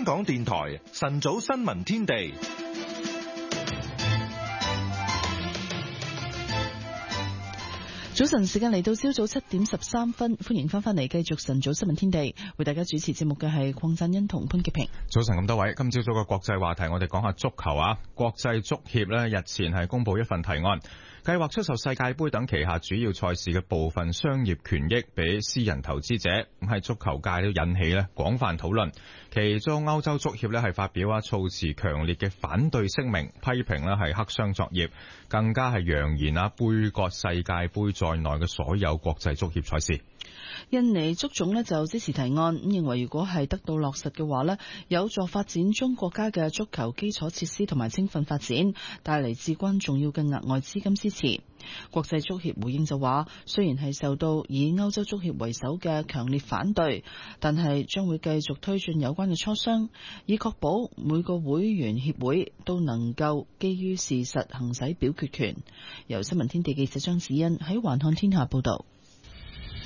香港電台晨早新聞天地。 早晨時間嚟到朝早7:13，歡迎翻嚟繼續晨早新聞天地，為大家主持節目嘅係鄺振欣同潘潔平。 早晨咁多位，今朝早嘅國際話題，我哋講下足球啊。國際足協呢日前係公布一份提案，計劃出售世界盃等旗下主要賽事嘅部分商業權益俾私人投資者，咁喺足球界都引起呢廣泛討論。其中歐洲足協呢係發表措辭強烈嘅反對聲明，批評呢係黑箱作業，更加係揚言杯葛世界盃在內嘅所有國際足協賽事。 印尼足總呢就支持提案，咁認為如果係得到落實嘅話呢，有助發展中國家嘅足球基礎設施同埋青訓發展，帶嚟至關重要嘅額外資金支持。國際足協回應就話，雖然係受到以歐洲足協為首嘅強烈反對，但係將會繼續推進有關嘅磋商，以確保每個會員協會都能夠基於事實行使表決權。由新聞天地記者張子欣喺環看天下報道。